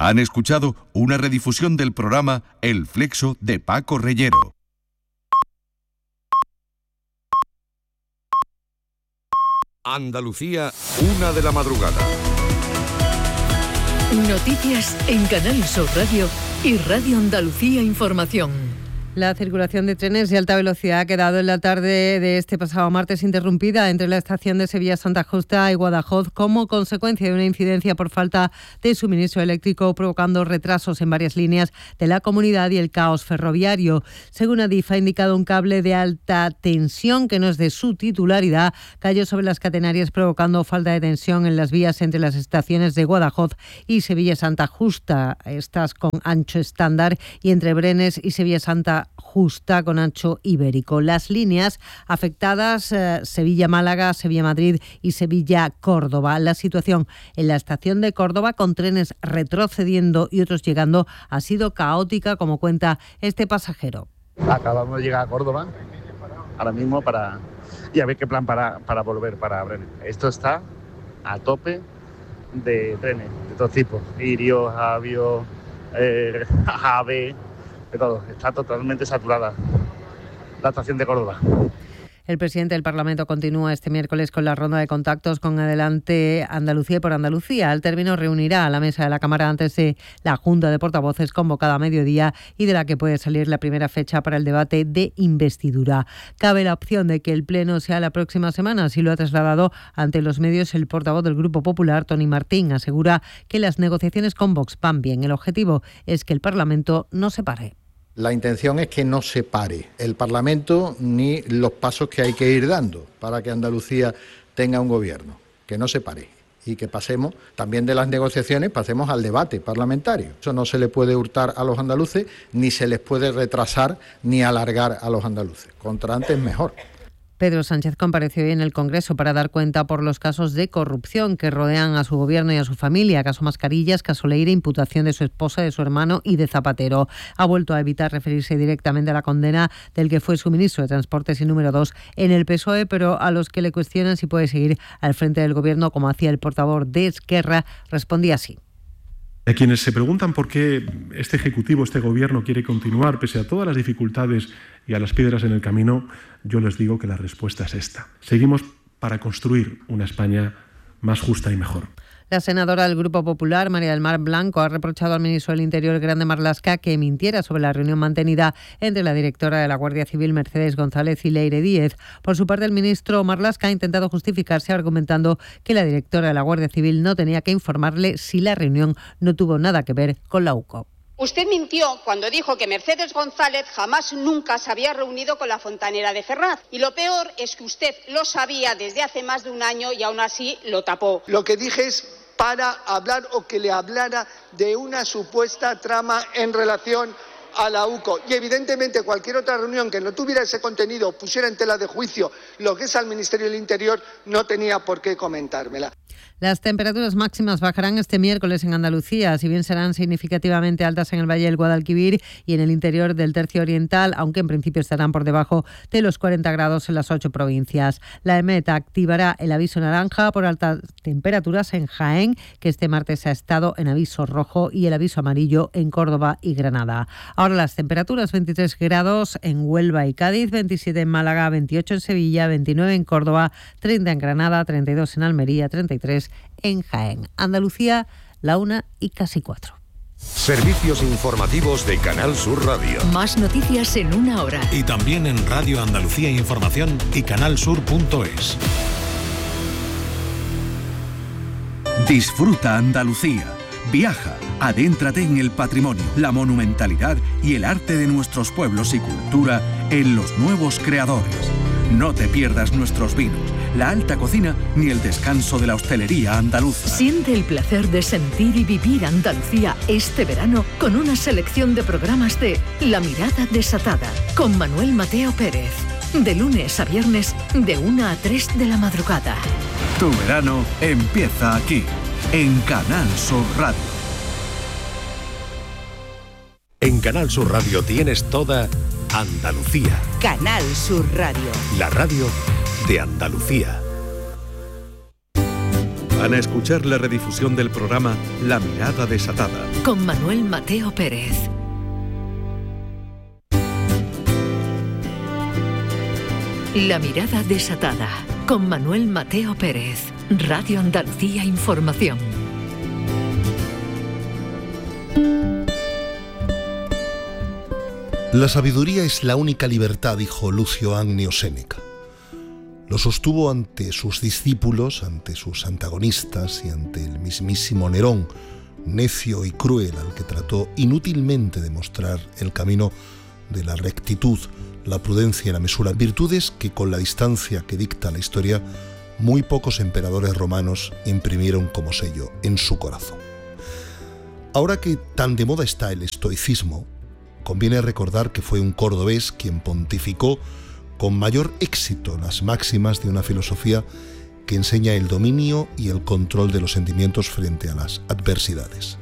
Han escuchado una redifusión del programa El Flexo de Paco Reyero. Andalucía, 1 de la madrugada. Noticias en Canal Sur Radio y Radio Andalucía Información. La circulación de trenes de alta velocidad ha quedado en la tarde de este pasado martes interrumpida entre la estación de Sevilla Santa Justa y Guadajoz como consecuencia de una incidencia por falta de suministro eléctrico, provocando retrasos en varias líneas de la comunidad y el caos ferroviario. Según Adif, ha indicado un cable de alta tensión que no es de su titularidad, cayó sobre las catenarias provocando falta de tensión en las vías entre las estaciones de Guadajoz y Sevilla Santa Justa, estas con ancho estándar, y entre Brenes y Sevilla Santa Justa con ancho ibérico. Las líneas afectadas, Sevilla-Málaga, Sevilla-Madrid y Sevilla-Córdoba. La situación en la estación de Córdoba, con trenes retrocediendo y otros llegando, ha sido caótica, como cuenta este pasajero. Acabamos de llegar a Córdoba ahora mismo y a ver qué plan para volver para Brenes. Esto está a tope de trenes de todo tipo, Irio, Avio, Ave, de todo. Está totalmente saturada la estación de Córdoba. El presidente del Parlamento continúa este miércoles con la ronda de contactos con Adelante Andalucía y por Andalucía. Al término reunirá a la mesa de la Cámara antes de la Junta de Portavoces convocada a mediodía y de la que puede salir la primera fecha para el debate de investidura. Cabe la opción de que el pleno sea la próxima semana, así lo ha trasladado ante los medios el portavoz del Grupo Popular, Tony Martín. Asegura que las negociaciones con Vox van bien. El objetivo es que el Parlamento no se pare. La intención es que no se pare el Parlamento ni los pasos que hay que ir dando para que Andalucía tenga un gobierno, que no se pare y que pasemos también de las negociaciones, pasemos al debate parlamentario. Eso no se le puede hurtar a los andaluces, ni se les puede retrasar ni alargar a los andaluces. Contra antes mejor. Pedro Sánchez compareció hoy en el Congreso para dar cuenta por los casos de corrupción que rodean a su gobierno y a su familia. Caso Mascarillas, caso Leire, imputación de su esposa, de su hermano y de Zapatero. Ha vuelto a evitar referirse directamente a la condena del que fue su ministro de Transportes y número 2 en el PSOE, pero a los que le cuestionan si puede seguir al frente del gobierno, como hacía el portavoz de Esquerra, respondía así. A quienes se preguntan por qué este Ejecutivo, este Gobierno quiere continuar pese a todas las dificultades y a las piedras en el camino, yo les digo que la respuesta es esta. Seguimos para construir una España más justa y mejor. La senadora del Grupo Popular, María del Mar Blanco, ha reprochado al ministro del Interior, Grande Marlaska, que mintiera sobre la reunión mantenida entre la directora de la Guardia Civil, Mercedes González, y Leire Díez. Por su parte, el ministro Marlaska ha intentado justificarse argumentando que la directora de la Guardia Civil no tenía que informarle si la reunión no tuvo nada que ver con la UCO. Usted mintió cuando dijo que Mercedes González jamás nunca se había reunido con la fontanera de Ferraz. Y lo peor es que usted lo sabía desde hace más de un año y aún así lo tapó. Lo que dije es para hablar o que le hablara de una supuesta trama en relación a la UCO. Y evidentemente cualquier otra reunión que no tuviera ese contenido, pusiera en tela de juicio lo que es al Ministerio del Interior, no tenía por qué comentármela. Las temperaturas máximas bajarán este miércoles en Andalucía, si bien serán significativamente altas en el Valle del Guadalquivir y en el interior del tercio oriental, aunque en principio estarán por debajo de los 40 grados en las 8 provincias. La EMET activará el aviso naranja por altas temperaturas en Jaén, que este martes ha estado en aviso rojo, y el aviso amarillo en Córdoba y Granada. Ahora las temperaturas: 23 grados en Huelva y Cádiz, 27 en Málaga, 28 en Sevilla, 29 en Córdoba, 30 en Granada, 32 en Almería, 33 en Jaén. Andalucía, la 1:04. Servicios informativos de Canal Sur Radio. Más noticias en una hora. Y también en Radio Andalucía Información y canalsur.es. Disfruta Andalucía. Viaja, adéntrate en el patrimonio, la monumentalidad y el arte de nuestros pueblos y cultura en Los Nuevos Creadores. No te pierdas nuestros vinos, la alta cocina ni el descanso de la hostelería andaluza. Siente el placer de sentir y vivir Andalucía este verano con una selección de programas de La Mirada Desatada con Manuel Mateo Pérez. De lunes a viernes, de 1 a 3 de la madrugada. Tu verano empieza aquí, en Canal Sur Radio. En Canal Sur Radio tienes toda Andalucía. Canal Sur Radio. La radio de Andalucía. Van a escuchar la redifusión del programa La Mirada Desatada. Con Manuel Mateo Pérez. La Mirada Desatada. Con Manuel Mateo Pérez. Radio Andalucía Información. La sabiduría es la única libertad, dijo Lucio Annio Séneca. Lo sostuvo ante sus discípulos, ante sus antagonistas y ante el mismísimo Nerón, necio y cruel al que trató inútilmente de mostrar el camino de la rectitud, la prudencia y la mesura, virtudes que con la distancia que dicta la historia, muy pocos emperadores romanos imprimieron como sello en su corazón. Ahora que tan de moda está el estoicismo, conviene recordar que fue un cordobés quien pontificó con mayor éxito las máximas de una filosofía que enseña el dominio y el control de los sentimientos frente a las adversidades.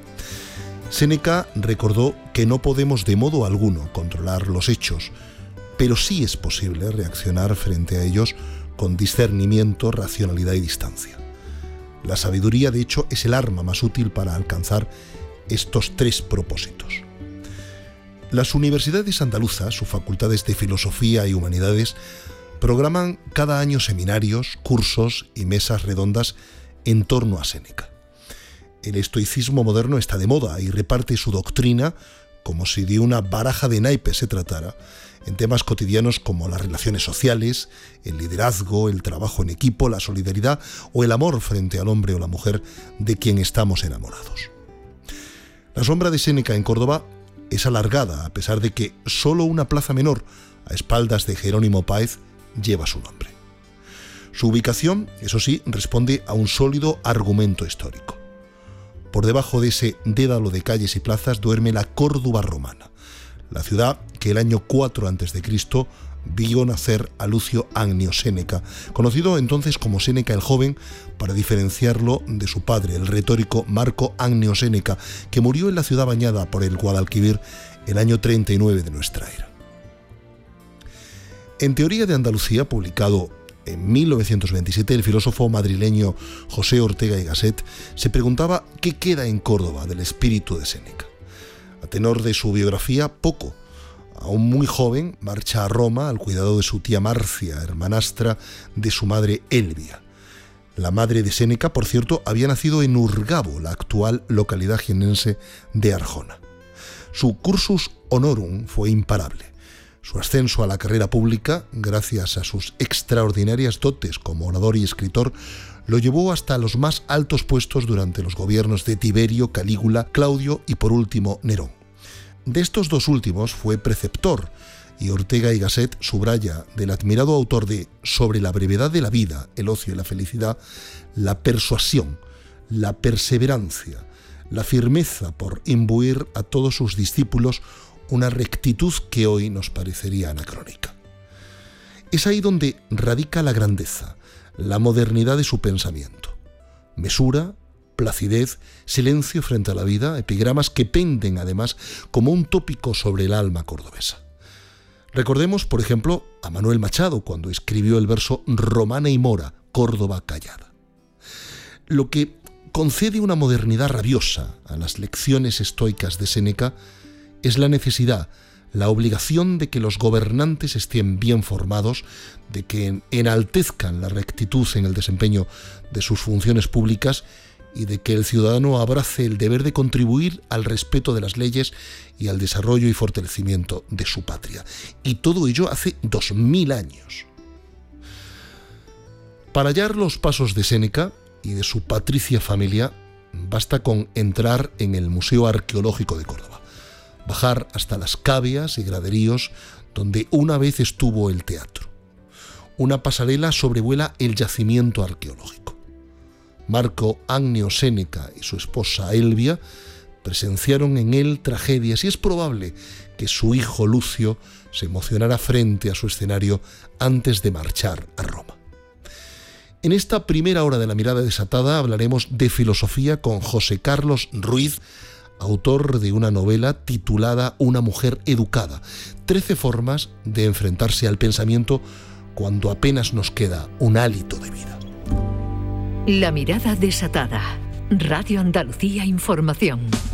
Séneca recordó que no podemos de modo alguno controlar los hechos, pero sí es posible reaccionar frente a ellos con discernimiento, racionalidad y distancia. La sabiduría, de hecho, es el arma más útil para alcanzar estos tres propósitos. Las universidades andaluzas, sus facultades de Filosofía y Humanidades, programan cada año seminarios, cursos y mesas redondas en torno a Séneca. El estoicismo moderno está de moda y reparte su doctrina como si de una baraja de naipes se tratara, en temas cotidianos como las relaciones sociales, el liderazgo, el trabajo en equipo, la solidaridad o el amor frente al hombre o la mujer de quien estamos enamorados. La sombra de Séneca en Córdoba es alargada, a pesar de que solo una plaza menor, a espaldas de Jerónimo Páez, lleva su nombre. Su ubicación, eso sí, responde a un sólido argumento histórico. Por debajo de ese dédalo de calles y plazas duerme la Córdoba romana, la ciudad que el año 4 a.C. vio nacer a Lucio Annio Séneca, conocido entonces como Séneca el Joven, para diferenciarlo de su padre, el retórico Marco Annio Séneca, que murió en la ciudad bañada por el Guadalquivir el año 39 de nuestra era. En Teoría de Andalucía, publicado en 1927, el filósofo madrileño José Ortega y Gasset se preguntaba qué queda en Córdoba del espíritu de Séneca. A tenor de su biografía, poco. Aún muy joven, marcha a Roma al cuidado de su tía Marcia, hermanastra de su madre Elvia. La madre de Séneca, por cierto, había nacido en Urgabo, la actual localidad jiennense de Arjona. Su cursus honorum fue imparable. Su ascenso a la carrera pública, gracias a sus extraordinarias dotes como orador y escritor, lo llevó hasta los más altos puestos durante los gobiernos de Tiberio, Calígula, Claudio y, por último, Nerón. De estos dos últimos fue preceptor, y Ortega y Gasset subraya del admirado autor de Sobre la brevedad de la vida, el ocio y la felicidad, la persuasión, la perseverancia, la firmeza por imbuir a todos sus discípulos una rectitud que hoy nos parecería anacrónica. Es ahí donde radica la grandeza, la modernidad de su pensamiento. Mesura, placidez, silencio frente a la vida, epigramas que penden además como un tópico sobre el alma cordobesa. Recordemos, por ejemplo, a Manuel Machado cuando escribió el verso Romana y mora, Córdoba callada. Lo que concede una modernidad rabiosa a las lecciones estoicas de Séneca es la necesidad, la obligación de que los gobernantes estén bien formados, de que enaltezcan la rectitud en el desempeño de sus funciones públicas y de que el ciudadano abrace el deber de contribuir al respeto de las leyes y al desarrollo y fortalecimiento de su patria. Y todo ello hace 2000 años. Para hallar los pasos de Séneca y de su patricia familia, basta con entrar en el Museo Arqueológico de Córdoba, bajar hasta las cavias y graderíos donde una vez estuvo el teatro. Una pasarela sobrevuela el yacimiento arqueológico. Marco Annio Séneca y su esposa Elvia presenciaron en él tragedias y es probable que su hijo Lucio se emocionara frente a su escenario antes de marchar a Roma. En esta primera hora de La Mirada Desatada hablaremos de filosofía con José Carlos Ruiz, autor de una novela titulada Una mujer educada, 13 formas de enfrentarse al pensamiento cuando apenas nos queda un hálito de vida. La mirada desatada. Radio Andalucía Información.